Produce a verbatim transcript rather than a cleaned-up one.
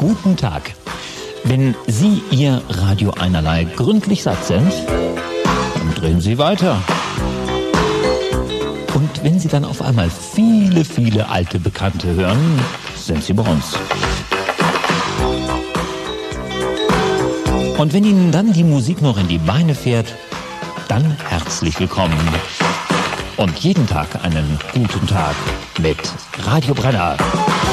guten Tag. Wenn Sie Ihr Radio einerlei gründlich satt sind, dann drehen Sie weiter. Und wenn Sie dann auf einmal viele, viele alte Bekannte hören, sind Sie bei uns. Und wenn Ihnen dann die Musik noch in die Beine fährt, dann herzlich willkommen. Und jeden Tag einen guten Tag mit Radio Brenner.